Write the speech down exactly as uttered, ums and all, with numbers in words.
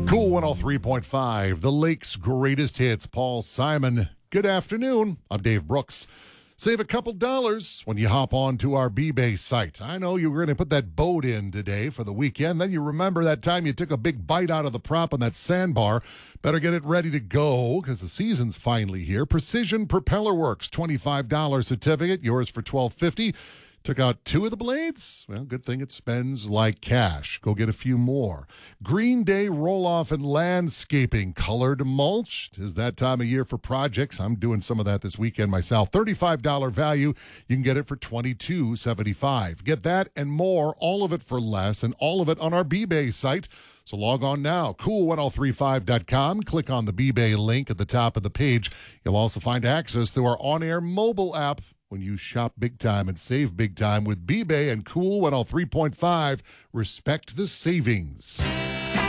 Cool one oh three point five, the Lake's greatest hits. Paul Simon. Good afternoon. I'm Dave Brooks. Save a couple dollars when you hop on to our B-Bay site. I know you were going to put that boat in today for the weekend. Then you remember that time you took a big bite out of the prop on that sandbar. Better get it ready to go because the season's finally here. Precision Propeller Works, twenty-five dollars certificate, yours for twelve fifty. Took out two of the blades? Well, good thing it spends like cash. Go get a few more. Green Day Roll-Off and Landscaping. Colored mulch. Tis that time of year for projects. I'm doing some of that this weekend myself. thirty-five dollars value. You can get it for twenty-two seventy-five. Get that and more, all of it for less, and all of it on our B-Bay site. So log on now, cool one oh three five dot com. Click on the B-Bay link at the top of the page. You'll also find access through our on-air mobile app when you shop big time and save big time with B-Bay and Cool one oh three point five. Respect the savings.